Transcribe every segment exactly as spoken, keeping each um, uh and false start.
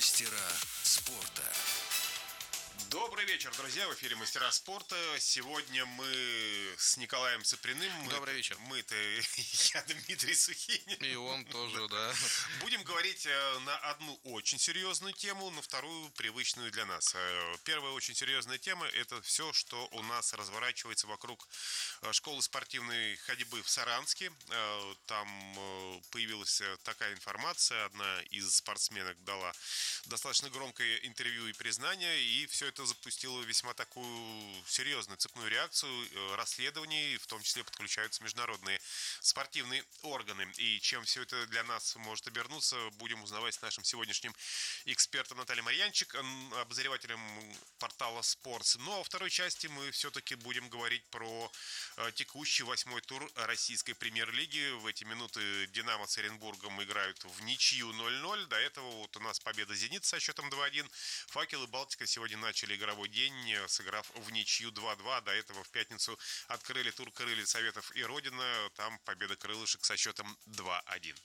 Мастера спорта. Добрый вечер, друзья, в эфире «Мастера спорта». Сегодня мы с Николаем Цыприным. Мы, Добрый вечер. Мы-то, я Дмитрий Сухинин. И он тоже, да. Будем говорить на одну очень серьезную тему, на вторую привычную для нас. Первая очень серьезная тема – это все, что у нас разворачивается вокруг школы спортивной ходьбы в Саранске. Там появилась такая информация, одна из спортсменок дала достаточно громкое интервью и признание, и все это запустило весьма такую серьезную цепную реакцию, расследований, в том числе подключаются международные спортивные органы. И чем все это для нас может обернуться, будем узнавать с нашим сегодняшним экспертом Натальей Марьянчик, обозревателем портала Sports. Но во второй части мы все-таки будем говорить про текущий восьмой тур российской премьер-лиги. В эти минуты «Динамо» с Оренбургом играют в ничью ноль ноль. До этого вот у нас победа «Зенит» со счетом два один. «Факел» и «Балтика» сегодня начали игровой день, сыграв в ничью два два. До этого в пятницу открыли тур «Крылья Советов» и «Родина». Там победа крылышек со счетом два один.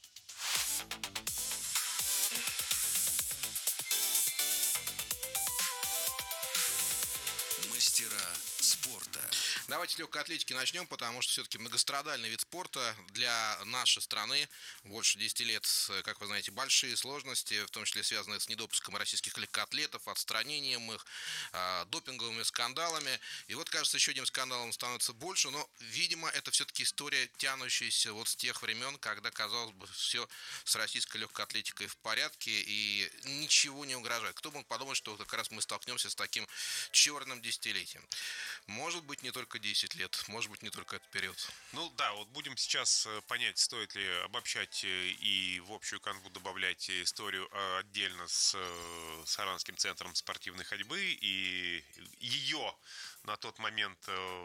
Мастера спорта. Давайте с легкой атлетики начнем, потому что все-таки многострадальный вид спорта для нашей страны. Больше десяти лет, как вы знаете, большие сложности, в том числе связанные с недопуском российских легкоатлетов, отстранением их, допинговыми скандалами. И вот, кажется, еще одним скандалом становится больше, но, видимо, это все-таки история, тянущаяся вот с тех времен, когда, казалось бы, все с российской легкой атлетикой в порядке и ничего не угрожает. Кто мог подумать, что как раз мы столкнемся с таким черным десятилетием? Может быть, не только десять лет, может быть, не только этот период. Ну да, вот будем сейчас понять, стоит ли обобщать и в общую канву добавлять историю отдельно с Саранским центром спортивной ходьбы и ее на тот момент,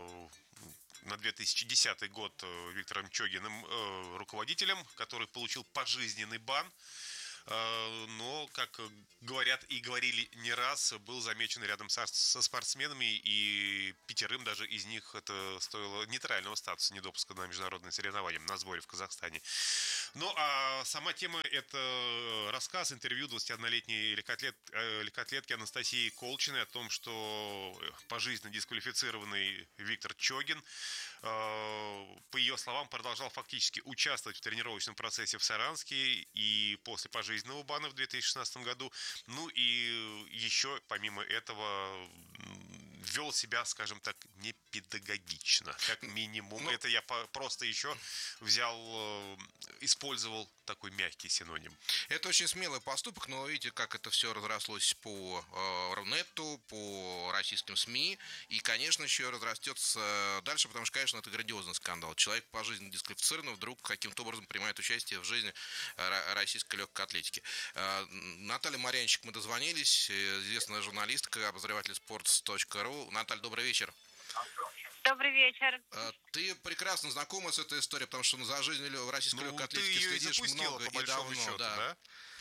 на две тысячи десятый год, Виктором Чогиным руководителем, который получил пожизненный бан. Но, как говорят и говорили не раз, был замечен рядом со, со спортсменами, и пятерым даже из них это стоило нейтрального статуса, недопуска на международные соревнования на сборе в Казахстане. Ну, а сама тема – это рассказ, интервью двадцатиоднолетней легкоатлет, легкоатлетки Анастасии Колчиной о том, что пожизненно дисквалифицированный Виктор Чогин, по ее словам, продолжал фактически участвовать в тренировочном процессе в Саранске и после пожизненного бана в две тысячи шестнадцатом году. Ну и еще, помимо этого, вел себя, скажем так, непедагогично, как минимум. Ну, это я просто еще взял, использовал такой мягкий синоним. Это очень смелый поступок, но видите, как это все разрослось по э, Рунету, по российским СМИ, и, конечно, еще разрастется дальше, потому что, конечно, это грандиозный скандал. Человек пожизненно дисквалифицирован, вдруг каким-то образом принимает участие в жизни российской легкой атлетики. Э, Наталья Марьянчик, мы дозвонились, известная журналистка, обозреватель спортс точка ру. Наталья, добрый вечер. Добрый вечер. Ты прекрасно знакома с этой историей, потому что ну, за жизнью в российской ну, легкой атлетике следишь много по и давно. Счету, да. Да?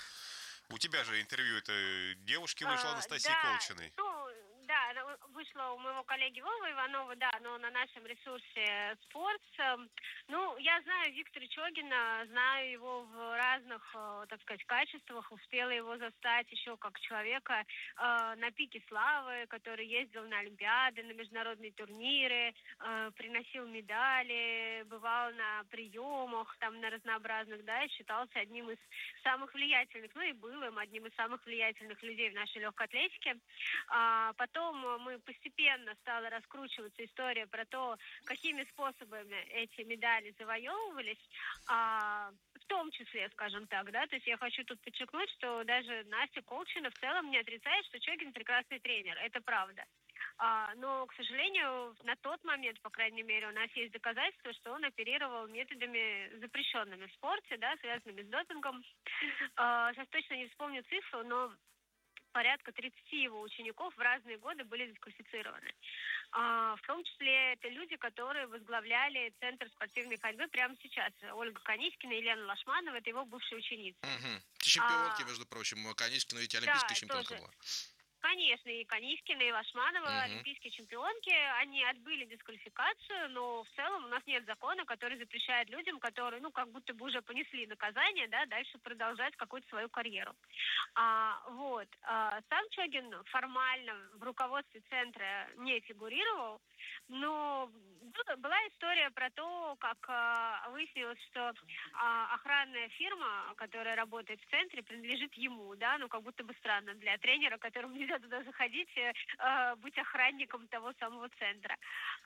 У тебя же интервью этой девушки вышло, а, Анастасии да, Колчиной. Ну, да, вышло у моего коллеги Вовы Иванова, да, но на нашем ресурсе Sports. Ну, я знаю Виктора Чогина, знаю его в разных, так сказать, качествах. Успела его застать еще как человека э, на пике славы, который ездил на Олимпиады, на международные турниры, э, приносил медали, бывал на приемах, там на разнообразных, да, и считался одним из самых влиятельных, ну и был им одним из самых влиятельных людей в нашей легкой атлетике. А потом мы постепенно стала раскручиваться история про то, какими способами эти медали завоевывались, а, в том числе, скажем так, да, то есть я хочу тут подчеркнуть, что даже Настя Колчина в целом не отрицает, что Чогин прекрасный тренер, это правда. А, но, к сожалению, на тот момент, по крайней мере, у нас есть доказательства, что он оперировал методами, запрещенными в спорте, да, связанными с допингом. А, сейчас точно не вспомню цифру, но порядка тридцати его учеников в разные годы были дисквалифицированы. А, в том числе это люди, которые возглавляли Центр спортивной ходьбы прямо сейчас. Ольга Канискина и Елена Лашманова, это его бывшие ученицы. Угу. Чемпионки, а, между прочим, Канискина ведь олимпийская да, чемпионка тоже. была. Конечно, и Конискина, и Лашманова, Мгм. олимпийские чемпионки, они отбыли дисквалификацию, но в целом у нас нет закона, который запрещает людям, которые, ну, как будто бы уже понесли наказание, да, дальше продолжать какую-то свою карьеру. А, вот. А, сам Чогин формально в руководстве центра не фигурировал, но была была история про то, как а, выяснилось, что а, охранная фирма, которая работает в центре, принадлежит ему, да, ну, как будто бы странно для тренера, которому нельзя туда заходить, э, э, быть охранником того самого центра.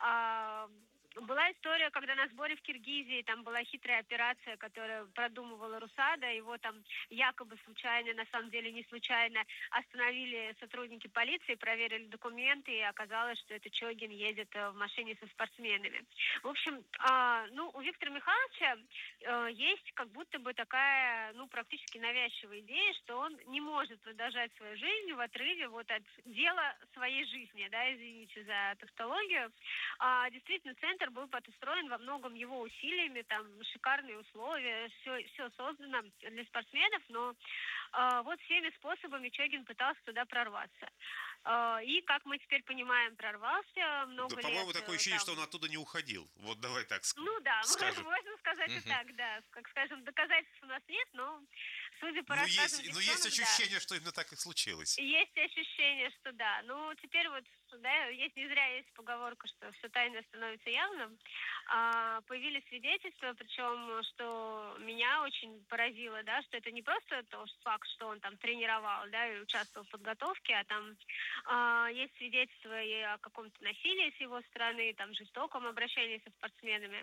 А, была история, когда на сборе в Киргизии там была хитрая операция, которую продумывала Русада, его там якобы случайно, на самом деле не случайно, остановили сотрудники полиции, проверили документы, и оказалось, что это Чогин едет э, в машине со спортсменами. В общем, а, ну, у Виктора Михайловича э, есть как будто бы такая, ну, практически навязчивая идея, что он не может продолжать свою жизнь в отрыве вот от дела своей жизни, да, извините за тавтологию. А, действительно, центр был построен во многом его усилиями, там шикарные условия, все, все создано для спортсменов, но а, вот всеми способами Чогин пытался туда прорваться. А, и, как мы теперь понимаем, прорвался много Да, лет. по-моему, такое э, ощущение, там, что он оттуда не уходил. Вот давай так ск- ну да, скажем. можно сказать и Мгм. так, да. Как скажем, доказательств у нас нет, но судя по Ну, рассказам есть, ну, есть девчонок, да. ощущение, что именно так и случилось. Есть ощущение, что да. Ну, теперь вот, да, есть не зря есть поговорка, что все тайное становится явным. А, появились свидетельства, причем, что меня очень поразило, да, что это не просто то что факт, что он там тренировал, да, и участвовал в подготовке, а там а, есть свидетельства и о каком-то насилии с его стороны, там, жестоком обращении со спортсменами.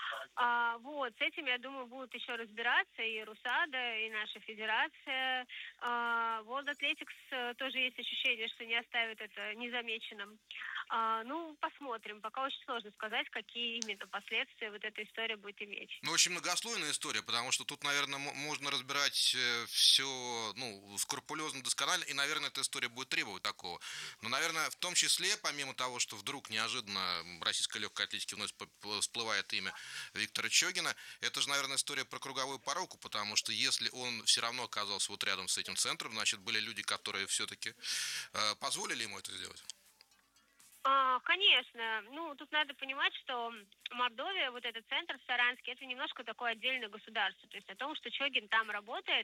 А, вот, с этим, я думаю, будут еще разбираться и РУСАДА, и наша федерация. А, World Athletics э, тоже есть ощущение, что не оставит это незамеченным. А, ну, посмотрим. Пока очень сложно сказать, какие именно последствия вот эта история будет иметь. Ну, очень многослойная история, потому что тут, наверное, мо- можно разбирать все, ну, скрупулезно, досконально, и, наверное, эта история будет требовать такого. Но, наверное, в том числе, помимо того, что вдруг неожиданно в российской легкой атлетике вновь п- п- всплывает имя Виктора Чогина, это же, наверное, история про круговую поруку, потому что если он все равно оказался вот рядом с этим центром, значит, были люди, которые все-таки э, позволили ему это сделать. А, конечно. Ну, тут надо понимать, что Мордовия, вот этот центр в Саранске, это немножко такое отдельное государство. То есть о том, что Чогин там работает,